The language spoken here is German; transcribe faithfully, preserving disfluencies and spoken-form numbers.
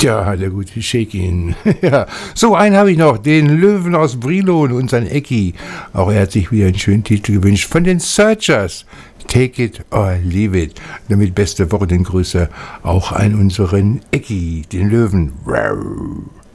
Ja, der gute Shakin. Ja. So, einen habe ich noch, den Löwen aus Brilon, unseren Ecki. Auch er hat sich wieder einen schönen Titel gewünscht von den Searchers. Take it or leave it. Damit beste Wortengrüße auch an unseren Ecki, den Löwen. Wow.